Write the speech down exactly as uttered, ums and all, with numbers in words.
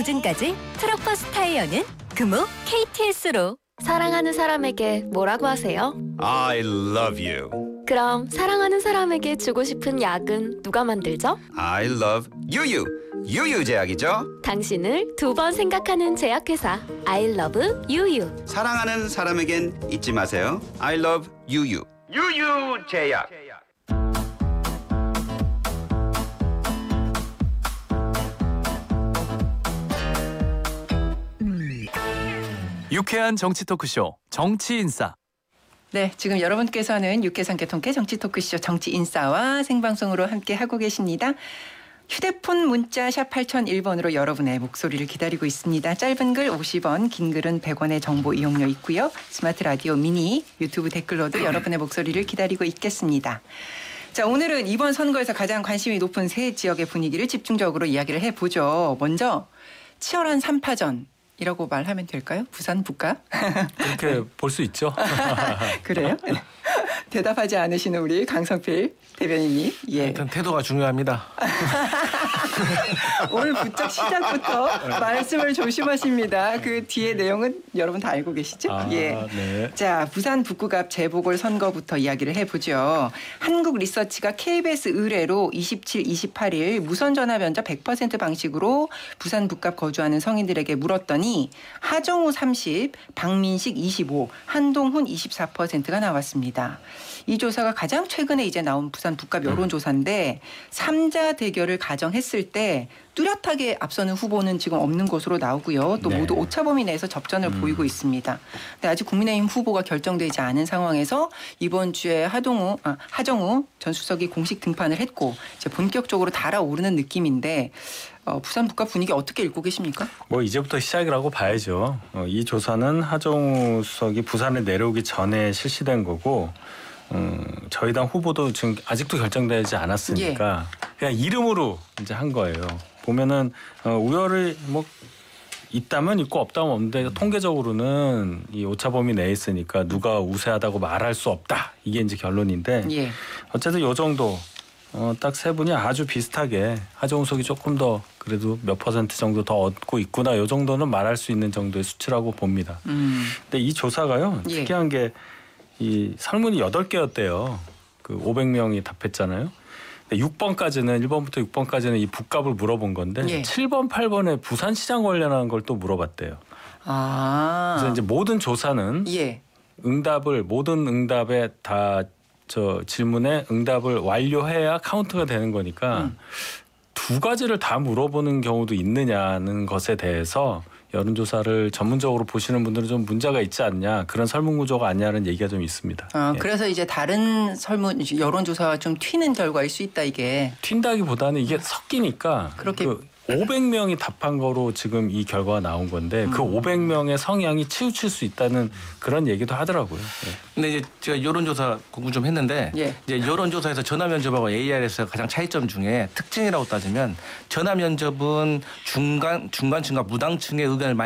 보증까지 트럭버스 타이어는 금호 케이티에스로. 사랑하는 사람에게 뭐라고 하세요? I love you. 그럼 사랑하는 사람에게 주고 싶은 약은 누가 만들죠? I love 유유. 유유 제약이죠. 당신을 두 번 생각하는 제약회사 I love 유유. 사랑하는 사람에겐 잊지 마세요. I love 유유. 유유 제약. 유쾌한 정치 토크쇼 정치인싸. 네, 지금 여러분께서는 유쾌한 개통계 정치 토크쇼 정치인싸와 생방송으로 함께 하고 계십니다. 휴대폰 문자 샵 팔공공일 번으로 여러분의 목소리를 기다리고 있습니다. 짧은 글 오십 원, 긴 글은 백 원의 정보 이용료 있고요. 스마트 라디오 미니, 유튜브 댓글로도 여러분의 목소리를 기다리고 있겠습니다. 자, 오늘은 이번 선거에서 가장 관심이 높은 세 지역의 분위기를 집중적으로 이야기를 해보죠. 먼저 치열한 삼 파전. 이라고 말하면 될까요? 부산 북가? 그렇게 볼 수 있죠. 그래요? 대답하지 않으시는 우리 강성필 대변인님. 예. 일단 태도가 중요합니다. 오늘 부쩍 시작부터 말씀을 조심하십니다. 그 뒤에 내용은 여러분 다 알고 계시죠? 아, 예. 네. 자, 부산 북구갑 재보궐 선거부터 이야기를 해보죠. 한국리서치가 케이비에스 의뢰로 이십칠, 이십팔 일 무선전화 면접 백 퍼센트 방식으로 부산 북갑 거주하는 성인들에게 물었더니 하정우 삼십, 박민식 이십오, 한동훈 이십사 퍼센트가 나왔습니다. 이 조사가 가장 최근에 이제 나온 부산 북갑 여론조사인데 삼자 대결을 가정했을 때 뚜렷하게 앞서는 후보는 지금 없는 것으로 나오고요. 또 네. 모두 오차범위 내에서 접전을 음. 보이고 있습니다. 근데 아직 국민의힘 후보가 결정되지 않은 상황에서 이번 주에 하동우, 아, 하정우 전 수석이 공식 등판을 했고 이제 본격적으로 달아오르는 느낌인데 어, 부산 북갑 분위기 어떻게 읽고 계십니까? 뭐 이제부터 시작이라고 봐야죠. 어, 이 조사는 하정우 수석이 부산에 내려오기 전에 실시된 거고 음, 저희 당 후보도 지금 아직도 결정되지 않았으니까 예. 그냥 이름으로 이제 한 거예요. 보면은 어, 우열이 뭐 있다면 있고 없다면 없는데 통계적으로는 이 오차범위 내에 있으니까 누가 우세하다고 말할 수 없다. 이게 이제 결론인데 예. 어쨌든 요 정도 어, 딱 세 분이 아주 비슷하게 하정우 수석이 조금 더 그래도 몇 퍼센트 정도 더 얻고 있구나. 요 정도는 말할 수 있는 정도의 수치라고 봅니다. 음. 근데 이 조사가요. 예. 특이한 게 이 설문이 여덟 개였대요. 그 오백 명이 답했잖아요. 육 번까지는 일 번부터 육 번까지는 이 북값을 물어본 건데 예. 칠 번, 팔 번에 부산시장 관련한 걸 또 물어봤대요. 아. 그래서 이제 모든 조사는 예. 응답을 모든 응답에 다 저 질문에 응답을 완료해야 카운트가 되는 거니까 음. 두 가지를 다 물어보는 경우도 있느냐는 것에 대해서 여론조사를 전문적으로 보시는 분들은 좀 문제가 있지 않냐 그런 설문 구조가 아니냐는 얘기가 좀 있습니다. 아, 예. 그래서 이제 다른 설문 여론조사와 좀 튀는 결과일 수 있다 이게. 튄다기보다는 이게 섞이니까 그렇게 그 오백 명이 답한 거로 지금 이 결과가 나온 건데 음. 그 오백 명의 성향이 치우칠 수 있다는 그런 얘기도 하더라고요. 예. 근데 이제 제가 여론조사 공부 좀 했는데 예. 이제 여론조사에서 전화면접하고 에이알에서 가장 차이점 중에 특징이라고 따지면 전화면접은 중간 중간층과 무당층의 의견을 많이